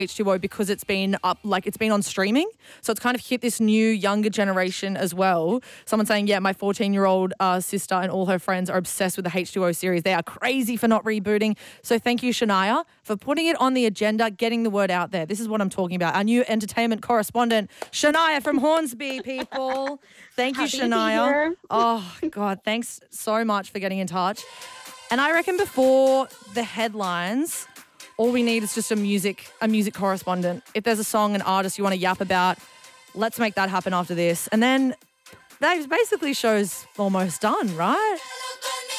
H2O because it's been up, like it's been on streaming. So it's kind of hit this new younger generation as well. Someone saying, yeah, my 14-year-old sister and all her friends are obsessed with the H2O series. They are crazy for not rebooting. So thank you, Shania, for putting it on the agenda, getting the word out there. This is what I'm talking about. Our new entertainment correspondent, Shania from Hornsby, people. Thank you, Happy to be Shania. here. Oh, God, thanks so much for getting in touch. And I reckon before the headlines, all we need is just a music correspondent. If there's a song, an artist you want to yap about, let's make that happen after this. And then that basically show's almost done, right?